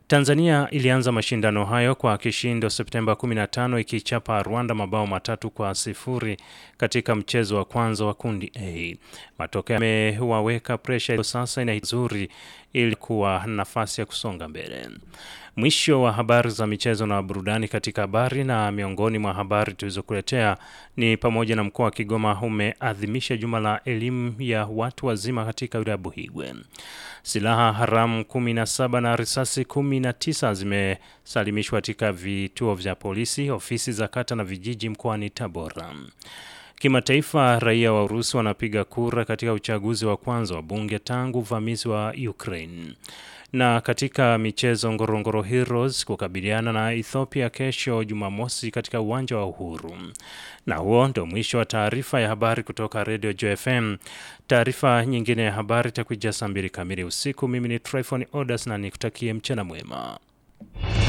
Tanzania ilianza mashindano hayo kwa kishindo Septemba 15 ikichapa Rwanda mabao 3-0 katika mchezo wa kwanza wa kundi A. Matokeo yamewaweka pressure sasa inazuri ili kuwa nafasi ya kusonga mbele. Mwisho wa habari za michezo na burudani. Katika habari na miongoni mwa habari tulizokuletea ni pamoja na mkoa wa Kigoma umeadhimisha juma la elimu ya watu wazima katika wilaya Buhigwe. Silaha haramu 17 na risasi 19 zimesalimishwa katika vituo vya polisi, ofisi za kata na vijiji mkoani Tabora. Kimataifa, raia wa Urusi wanapiga kura katika uchaguzi wa kwanza wa bunge tangu uvamizi wa Ukraine. Na katika michezo, Ngorongoro Heroes kukabiliana na Ethiopia kesho Jumamosi katika uwanja wa Uhuru. Na huo ndio mwisho wa taarifa ya habari kutoka Radio Joy FM. Taarifa nyingine ya habari itakujia saa 2 kamili usiku. Mimi ni Tryphon Odas na nikutakie mchana mwema.